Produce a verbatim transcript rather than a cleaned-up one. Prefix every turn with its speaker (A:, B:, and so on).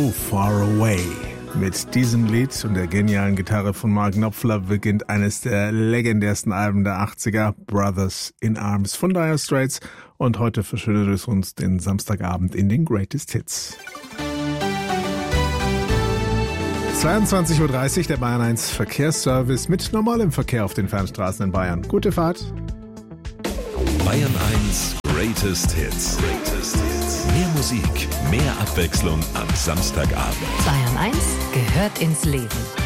A: Far Away. Mit diesem Lied und der genialen Gitarre von Mark Knopfler beginnt eines der legendärsten Alben der achtziger, Brothers in Arms von Dire Straits. Und heute verschönert es uns den Samstagabend in den Greatest Hits. zweiundzwanzig Uhr dreißig, der Bayern eins Verkehrsservice mit normalem Verkehr auf den Fernstraßen in Bayern. Gute Fahrt.
B: Bayern eins Greatest Hits. Greatest Hits. Mehr Musik, mehr Abwechslung am Samstagabend.
C: Bayern eins gehört ins Leben.